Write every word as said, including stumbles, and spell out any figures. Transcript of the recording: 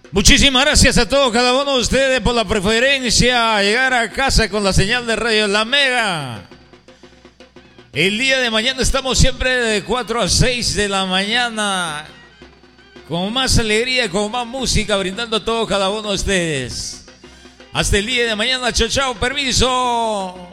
Muchísimas gracias a todos, cada uno de ustedes por la preferencia a llegar a casa con la señal de radio La Mega. El día de mañana estamos siempre de cuatro a seis de la mañana con más alegría, con más música, brindando a todos, cada uno de ustedes. Hasta el día de mañana, chao, chao, permiso.